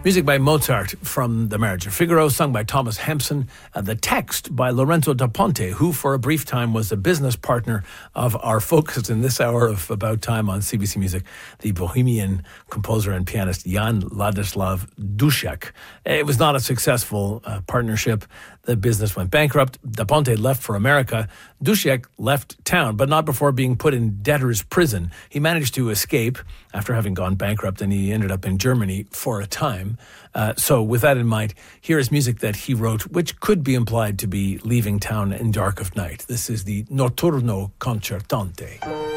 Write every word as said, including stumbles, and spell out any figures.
Music by Mozart from The Marriage of Figaro, sung by Thomas Hampson. Uh, the text by Lorenzo da Ponte, who for a brief time was a business partner of our focus in this hour of About Time on C B C Music, the Bohemian composer and pianist Jan Ladislav Dušek. It was not a successful uh, partnership. The business went bankrupt. Da Ponte left for America. Dušek left town, but not before being put in debtor's prison. He managed to escape after having gone bankrupt, and he ended up in Germany for a time. Uh, so with that in mind, here is music that he wrote, which could be implied to be leaving town in dark of night. This is the Notturno Concertante.